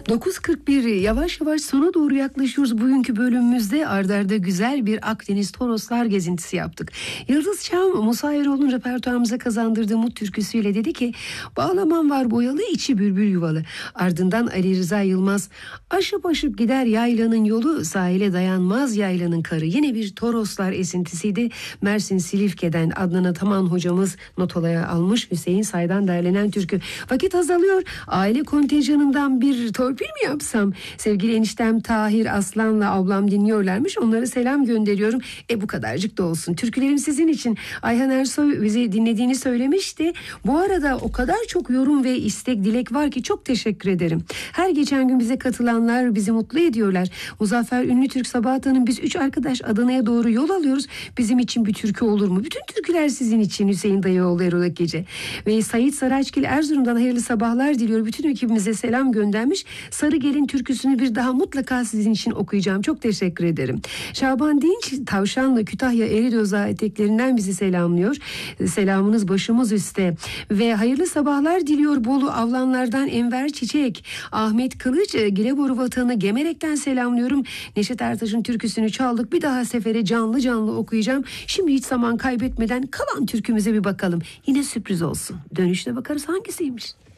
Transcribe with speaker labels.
Speaker 1: 9.41 yavaş yavaş sona doğru yaklaşıyoruz. Bugünkü bölümümüzde arda arda güzel bir Akdeniz Toroslar gezintisi yaptık. Yıldız Çam, Musa Eroğlu'nun repertuarımıza kazandırdığı Mut türküsüyle dedi ki bağlamam var boyalı içi bülbül yuvalı. Ardından Ali Rıza Yılmaz aşıp aşıp gider yaylanın yolu sahile dayanmaz yaylanın karı. Yine bir Toroslar esintisiydi. Mersin Silifke'den Adnan Ataman hocamız notolaya almış, Hüseyin Say'dan derlenen türkü. Vakit azalıyor. Aile kontenjanından bir torpil mi yapsam? Sevgili eniştem Tahir Aslan'la ablam dinliyorlarmış. Onlara selam gönderiyorum. Bu kadarcık da olsun. Türkülerim sizin için. Ayhan Ersoy bizi dinlediğini söylemişti. Bu arada o kadar çok yorum ve istek, dilek var ki çok teşekkür ederim. Her geçen gün bize katılanlar bizi mutlu ediyorlar. Muzaffer Ünlütürk Sabahat Hanım, biz 3 arkadaş Adana'ya doğru yol alıyoruz. Bizim için bir türkü olur mu? Bütün türküler sizin için. Hüseyin Dayıoğlu Erol Akgece. Ve Sait Saraçgil Erzurum'dan hayırlı sabahlar diliyor. Bütün ekibimize selam göndermiş. Sarı Gelin türküsünü bir daha mutlaka sizin için okuyacağım. Çok teşekkür ederim. Şaban Dinç Tavşanlı Kütahya Eridöza eteklerinden bizi selamlıyor. Selamınız başımız üstte. Ve hayırlı sabahlar diliyor Bolu Avlanlardan Enver Çiçek. Ahmet Kılıç Gileboru Vatanı Gemerek'ten selamlıyorum. Neşet Ertaş'ın türküsünü çaldık. Bir daha sefere canlı canlı okuyacağım. Şimdi hiç zaman kaybetmeden kalan türkümüze bir bakalım. Yine sürpriz olsun. Dönüşte bakarız hangisiymiş.